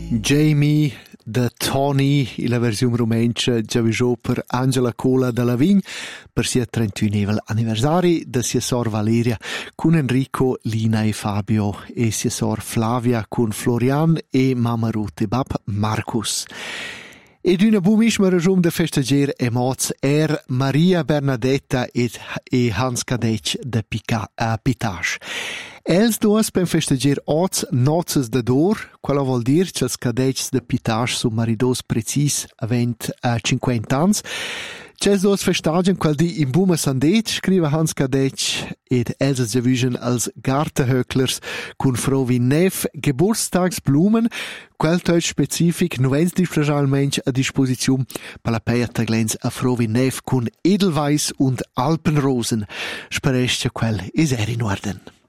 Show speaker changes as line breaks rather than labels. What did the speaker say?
Jamie da Tony, la versione romancia già per Angela Cola da Lavign per sia 31 anniversari da sia sor Valeria con Enrico, Lina e Fabio e sia sor Flavia con Florian e mamma Ruth e bab Marcus. Ed una buonissima ragione da festeggiare emoz Maria Bernadetta e Hans Kadec da Pitasch. Els duas per festeggiare oz nozes da dor, quello vuol dire che els Kadecs da Pitasch sono maridos precis avent 50 ans. C'els duas festeggiano quel di in Buma Sandet, scrive Hans Kadec, ed els es giavigen als Gartenhöcklers con frovi nef Geburtstagsblumen, quel teut specific novens specialmente a disposizione per la peierta glens a frovi nef con Edelweiss und Alpenrosen. Sperest quel is in Orden.